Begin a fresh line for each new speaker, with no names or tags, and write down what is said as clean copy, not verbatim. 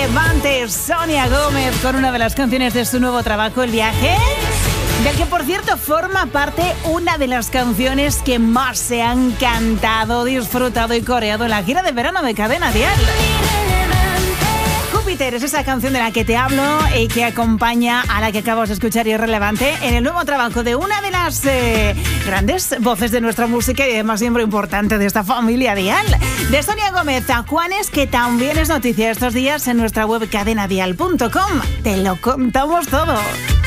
Relevante, Sonia Gómez, con una de las canciones de su nuevo trabajo, El Viaje, del que, por cierto, forma parte una de las canciones que más se han cantado, disfrutado y coreado en la gira de verano de Cadena Dial. Júpiter es esa canción de la que te hablo y que acompaña a la que acabas de escuchar, y es relevante en el nuevo trabajo de una de las grandes voces de nuestra música y además miembro importante de esta familia Dial, de Sonia Gómez a Juanes, que también es noticia estos días en nuestra web cadenadial.com. Te lo contamos todo.